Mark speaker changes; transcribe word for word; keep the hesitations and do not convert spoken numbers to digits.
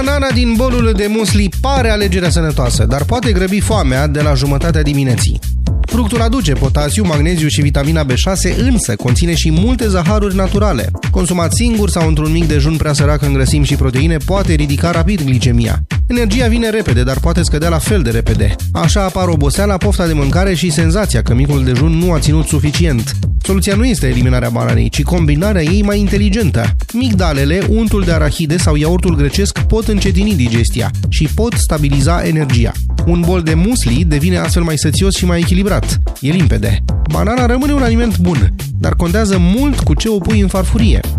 Speaker 1: Banana din bolul de musli pare alegerea sănătoasă, dar poate grăbi foamea de la jumătatea dimineții. Fructul aduce potasiu, magneziu și vitamina B șase, însă conține și multe zaharuri naturale. Consumat singur sau într-un mic dejun prea sărac în grăsimi și proteine poate ridica rapid glicemia. Energia vine repede, dar poate scădea la fel de repede. Așa apar oboseala, pofta de mâncare și senzația că micul dejun nu a ținut suficient. Soluția nu este eliminarea bananei, ci combinarea ei mai inteligentă. Migdalele, untul de arahide sau iaurtul grecesc pot încetini digestia și pot stabiliza energia. Un bol de musli devine astfel mai sățios și mai echilibrat. E limpede. Banana rămâne un aliment bun, dar contează mult cu ce o pui în farfurie.